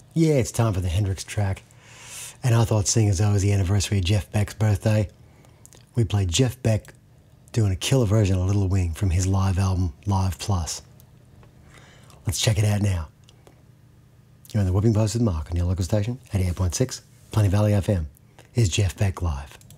Yeah, it's time for the Hendrix track. And I thought, seeing as though it was the anniversary of Jeff Beck's birthday, we played Jeff Beck doing a killer version of Little Wing from his live album, Live Plus. Let's check it out now. You're on the Whipping Post with Mark on your local station, 88.6, Plenty Valley FM. Here's Jeff Beck live.